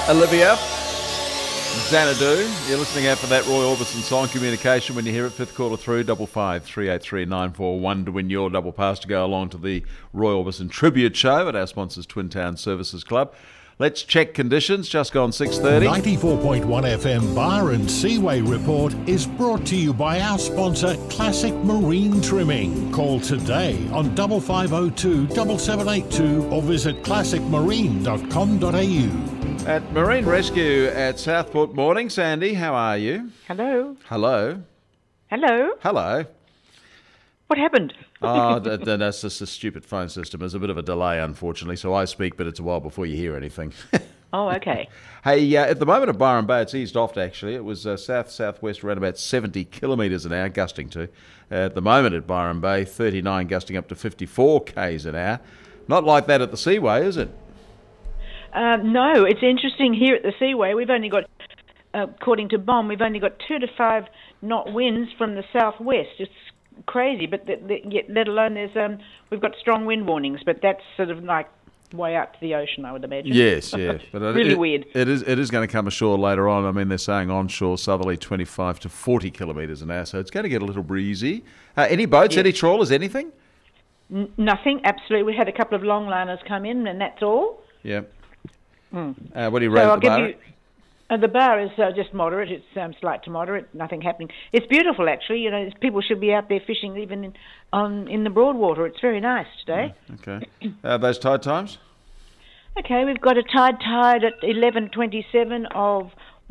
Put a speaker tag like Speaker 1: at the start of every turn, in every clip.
Speaker 1: Olivia, Xanadu. You're listening out for that Roy Orbison song, Communication. When you hear it, fifth caller through, 55383 to win your double pass to go along to the Roy Orbison Tribute Show at our sponsors, Twin Town Services Club. Let's check conditions, just gone 6:30.
Speaker 2: 94.1 FM Bar and Seaway Report is brought to you by our sponsor, Classic Marine Trimming. Call today on 5502 7782 or visit classicmarine.com.au.
Speaker 1: At Marine Rescue at Southport. Morning, Sandy. How are you?
Speaker 3: Hello.
Speaker 1: Hello.
Speaker 3: Hello.
Speaker 1: Hello.
Speaker 3: What happened?
Speaker 1: Oh, that's just a stupid phone system. There's a bit of a delay, unfortunately, so I speak, but it's a while before you hear anything.
Speaker 3: Oh, okay.
Speaker 1: Hey, at the moment at Byron Bay, it's eased off, actually. It was south-southwest around about 70 kilometres an hour, gusting to. At the moment at Byron Bay, 39 gusting up to 54 k's an hour. Not like that at the Seaway, is it?
Speaker 3: No, it's interesting here at the Seaway. We've only got, according to BOM, we've only got 2 to 5 knot winds from the southwest. It's crazy, but yet, let alone we've got strong wind warnings, but that's sort of like way out to the ocean, I would imagine.
Speaker 1: Yes, yeah. But
Speaker 3: really weird.
Speaker 1: It is going to come ashore later on. I mean, they're saying onshore southerly 25 to 40 kilometres an hour, so it's going to get a little breezy. Any boats, any trawlers, anything?
Speaker 3: Nothing, absolutely. We had a couple of longliners come in, and that's all.
Speaker 1: Yeah. What do you rate the bar?
Speaker 3: The bar is just moderate. It's slight to moderate. Nothing happening. It's beautiful, actually. You know, people should be out there fishing even in the Broadwater. It's very nice today.
Speaker 1: Okay. Those tide times? Okay,
Speaker 3: we've got a tide at 11:27 of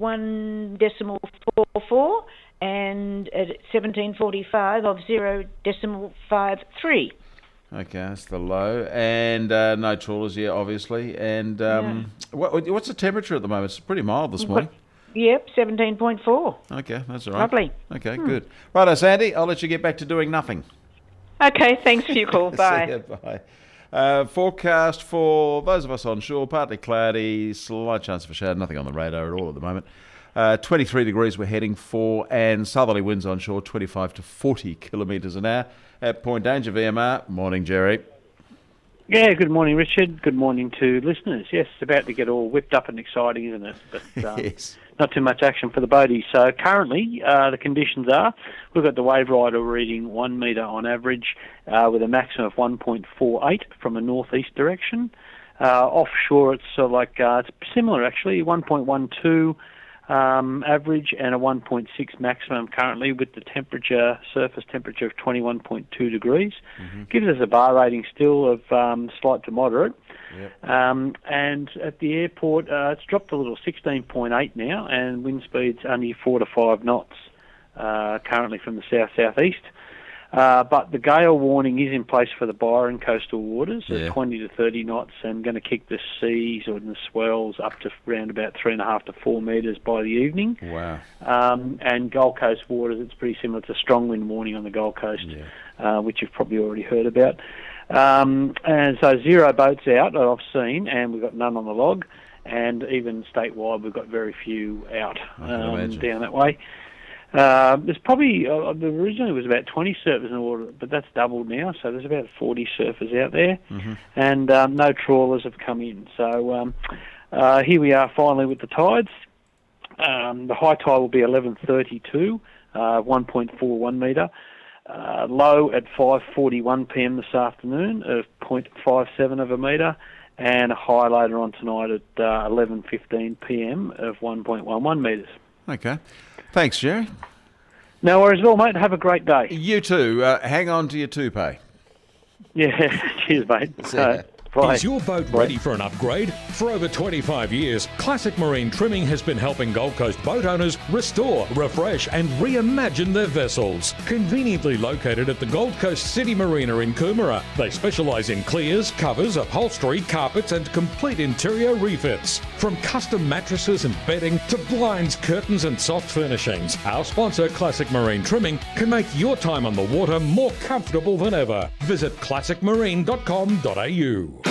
Speaker 3: 1.44 and at 17:45 of 0.53.
Speaker 1: Okay, that's the low. And no trawlers yet, obviously. And what's the temperature at the moment? It's pretty mild this morning.
Speaker 3: Yep, 17.4.
Speaker 1: Okay, that's all right.
Speaker 3: Lovely.
Speaker 1: Okay, good. Righto, Sandy, I'll let you get back to doing nothing.
Speaker 3: Okay, thanks for your call. Bye.
Speaker 1: See ya, bye. Forecast for those of us on shore, partly cloudy, slight chance of a shower, nothing on the radar at all at the moment. 23 degrees we're heading for, and southerly winds on shore 25 to 40 kilometres an hour. At Point Danger, VMR. Morning, Jerry.
Speaker 4: Yeah, good morning, Richard. Good morning to listeners. Yes, it's about to get all whipped up and exciting, isn't it? But
Speaker 1: yes.
Speaker 4: Not too much action for the boaties. So currently, the conditions are, we've got the wave rider reading 1 metre on average with a maximum of 1.48 from a northeast direction. Offshore, it's sort of like, it's similar actually, 1.12 average and a 1.6 maximum currently, with the surface temperature of 21.2 degrees. Mm-hmm. Gives us a bar rating still of slight to moderate. Yep. And at the airport, it's dropped a little, 16.8 now, and wind speed's only 4 to 5 knots currently from the south-southeast. But the gale warning is in place for the Byron coastal waters at 20 to 30 knots, and going to kick the seas or the swells up to around about 3.5 to 4 metres by the evening.
Speaker 1: Wow.
Speaker 4: And Gold Coast waters, it's pretty similar to strong wind warning on the Gold Coast, which you've probably already heard about. And so 0 boats out that I've seen, and we've got none on the log, and even statewide we've got very few out down that way. There's probably, originally it was about 20 surfers in the water, but that's doubled now, so there's about 40 surfers out there, and no trawlers have come in. So here we are finally with the tides. The high tide will be 11:32, 1.41 metre. Low at 5:41 p.m. this afternoon of 0.57 of a metre, and a high later on tonight at 11:15 p.m. of 1.11 metres.
Speaker 1: Okay. Thanks, Jerry.
Speaker 4: No worries at all, mate. Have a great day.
Speaker 1: You too. Hang on to your toupee.
Speaker 4: Yeah. Cheers, mate.
Speaker 5: Bye. Is your boat ready for an upgrade? For over 25 years, Classic Marine Trimming has been helping Gold Coast boat owners restore, refresh and reimagine their vessels. Conveniently located at the Gold Coast City Marina in Coomera, they specialise in clears, covers, upholstery, carpets and complete interior refits. From custom mattresses and bedding to blinds, curtains and soft furnishings, our sponsor Classic Marine Trimming can make your time on the water more comfortable than ever. Visit classicmarine.com.au.